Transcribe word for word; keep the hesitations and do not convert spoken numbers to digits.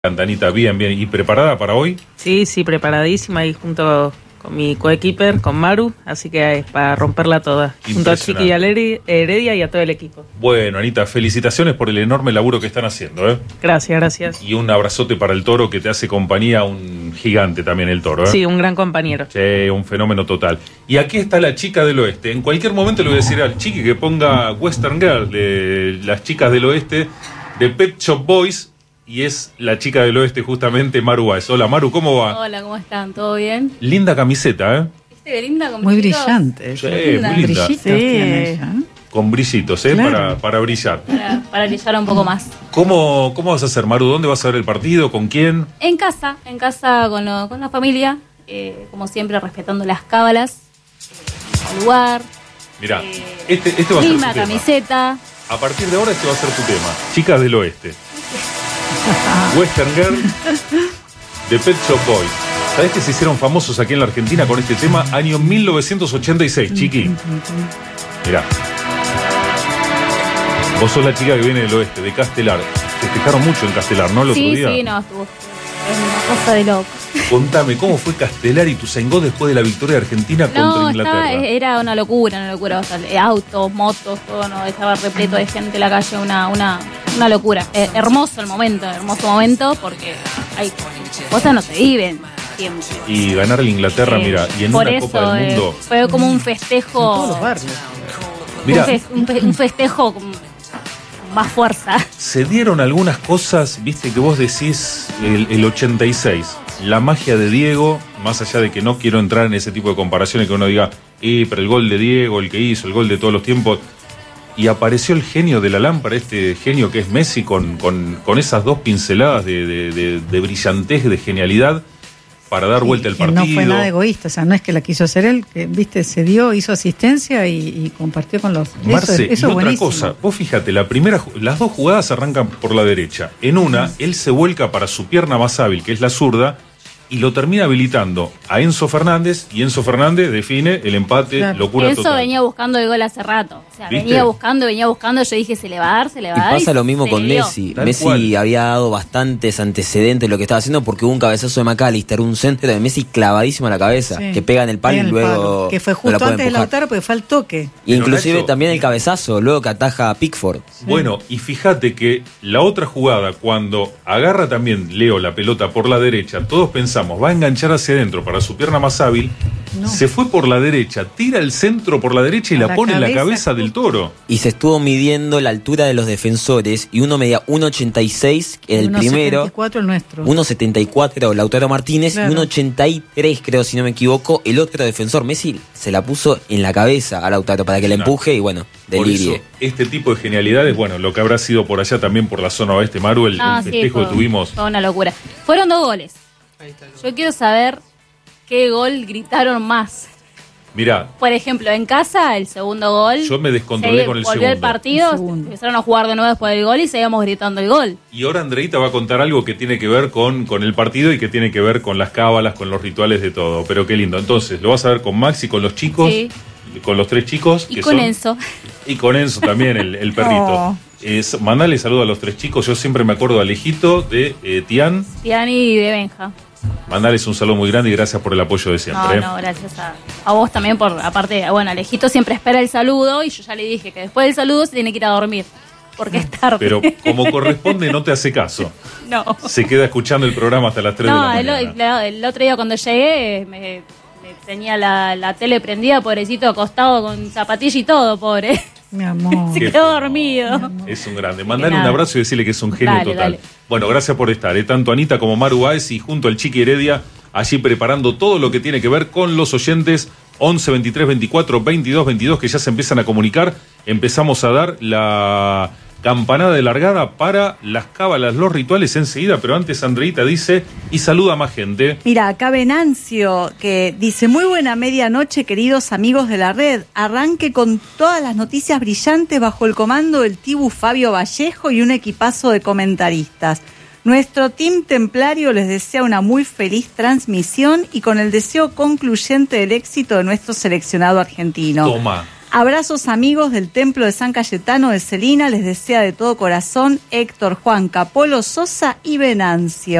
Antanita, bien, bien. ¿Y preparada para hoy? Sí, sí, preparadísima y junto con mi coequiper, con Maru, así que es para romperla toda. Junto a Chiqui y a Heredia y a todo el equipo. Bueno, Anita, felicitaciones por el enorme laburo que están haciendo, ¿eh? Gracias, gracias. Y un abrazote para el Toro, que te hace compañía, un gigante también el Toro, ¿eh? Sí, un gran compañero. Sí, un fenómeno total. Y aquí está la chica del oeste. En cualquier momento le voy a decir al Chiqui que ponga Western Girl, de las chicas del oeste, de Pet Shop Boys. Y es la chica del oeste, justamente, Maru Báez. Hola, Maru, ¿cómo va? Hola, ¿cómo están? ¿Todo bien? Linda camiseta, ¿eh? ¿Viste qué linda? Con muy brillitos? brillante. Sí, muy linda. Brillitos tiene ella, ¿eh? Con brillitos, ¿eh? Claro. Para, para brillar. Para, para brillar un poco más. ¿Cómo, ¿Cómo vas a hacer, Maru? ¿Dónde vas a ver el partido? ¿Con quién? En casa, en casa con, lo, con la familia, eh, como siempre respetando las cábalas, eh, al lugar. Mirá, eh, este, este va a ser tu misma tema. camiseta. A partir de ahora este va a ser tu tema. Chicas del oeste. Western Girl de Pet Shop Boys. ¿Sabés que se hicieron famosos aquí en la Argentina con este tema? Año mil novecientos ochenta y seis, Chiqui. Mirá. Vos sos la chica que viene del oeste, de Castelar. Festejaron mucho en Castelar, ¿no? El otro Sí, día. sí, no, estuvo. Es una cosa de loco. Contame, ¿cómo fue Castelar y Ituzaingó después de la victoria de Argentina contra No, Inglaterra? estaba, era una locura, una locura. O sea, autos, motos, todo, no, estaba repleto de gente en la calle, una, una, una locura. Eh, hermoso el momento, hermoso momento, porque hay cosas no se viven siempre. Y ganar a la Inglaterra, Eh, mira, y en por una eso, Copa del eh, Mundo. fue como un En festejo. todos los barrios. Mirá, Un, fe- un fe- un festejo con más fuerza. se dieron algunas cosas, viste, que vos decís el, el ochenta y seis, la magia de Diego, más allá de que no quiero entrar en ese tipo de comparaciones que uno diga, eh, pero el gol de Diego, el que hizo, el gol de todos los tiempos, y apareció el genio de la lámpara, este genio que es Messi, con, con, con esas dos pinceladas de, de, de, de brillantez, de genialidad, para dar vuelta al Que partido. no fue nada egoísta, o sea, no es que la quiso hacer él, que viste, se dio, hizo asistencia y, y compartió con los. Marce, eso, eso y es otra buenísimo. cosa, vos fíjate, la primera, las dos jugadas arrancan por la derecha. En una, él se vuelca para su pierna más hábil, que es la zurda, y lo termina habilitando a Enzo Fernández, y Enzo Fernández define el empate, Claro. locura Enzo total. venía buscando el gol hace rato. O sea, ¿Viste? venía buscando, venía buscando. Yo dije, se le va a dar, se le va Y a dar. pasa lo mismo se con le dio. Messi. Tal Messi cual. había dado bastantes antecedentes de lo que estaba haciendo porque hubo un cabezazo de McAllister, un centro de Messi clavadísimo a la cabeza, Sí. que pega en el palo Pega en y el luego palo. Que fue no la justo puede antes de empujar. Lautaro porque fue al toque. Y Pero, inclusive Nacho, también el cabezazo, luego que ataja a Pickford. Bueno, y fíjate que la otra jugada, cuando agarra también Leo la pelota por la derecha, todos pensamos, va a enganchar hacia adentro para su pierna más hábil, No. se fue por la derecha, tira el centro por la derecha y A la, la pone en la cabeza, cabeza del Toro. Y se estuvo midiendo la altura de los defensores y uno medía uno ochenta y seis el uno primero, setenta y cuatro el nuestro. uno setenta y cuatro Lautaro Martínez Claro. y uno ochenta y tres, creo si no me equivoco, el otro defensor. Messi se la puso en la cabeza a Lautaro para que la No. empuje y bueno, Por eso, delirie. este tipo de genialidades, bueno, lo que habrá sido por allá también por la zona oeste, Maru, el, Ah, el sí, festejo fue, que tuvimos. fue una locura. Fueron dos goles. Yo quiero saber qué gol gritaron más. Mirá, Por ejemplo, en casa, el segundo gol. yo me descontrolé se con el volvió segundo. el partido, El segundo. empezaron a jugar de nuevo después del gol y seguíamos gritando el gol. Y ahora Andreita va a contar algo que tiene que ver con, con el partido y que tiene que ver con las cábalas, con los rituales de todo. Pero qué lindo. Entonces, lo vas a ver con Max y con los chicos, Sí. con los tres chicos. Y que con son- Enzo. Y con Enzo también, el, el perrito. Oh. Es, mandale saludo a los tres chicos. Yo siempre me acuerdo de Alejito, de eh, Tian. Tiani y de Benja. Mandales un saludo muy grande y gracias por el apoyo de siempre. No, ¿eh? no, gracias a, a vos también por, aparte, bueno, Alejito siempre espera el saludo y yo ya le dije que después del saludo se tiene que ir a dormir, porque es tarde. Pero como corresponde, no te hace caso. no. Se queda escuchando el programa hasta las tres No, de el, la mañana. el- el otro día cuando llegué me, me tenía la, la tele prendida, pobrecito, acostado con zapatilla y todo, pobre. Mi amor. Se Qué quedó fenómeno. dormido. Es un grande. Mandale un nada. abrazo y decirle que es un genio Dale, total. dale. Bueno, gracias por estar. ¿eh? Tanto Anita como Maru Báez y junto al Chiqui Heredia, allí preparando todo lo que tiene que ver con los oyentes. once, veintitrés, veinticuatro, veintidós, veintidós, que ya se empiezan a comunicar. Empezamos a dar la campanada de largada para las cábalas, los rituales enseguida, pero antes Andreita dice y saluda a más gente. Mira, acá Venancio, que dice, muy buena medianoche, queridos amigos de la red. Arranque con todas las noticias brillantes bajo el comando del Tibu Fabio Vallejo y un equipazo de comentaristas. Nuestro team templario les desea una muy feliz transmisión y con el deseo concluyente del éxito de nuestro seleccionado argentino. Toma. Abrazos amigos del Templo de San Cayetano de Celina, les desea de todo corazón Héctor, Juan, Capolo, Sosa y Venancio.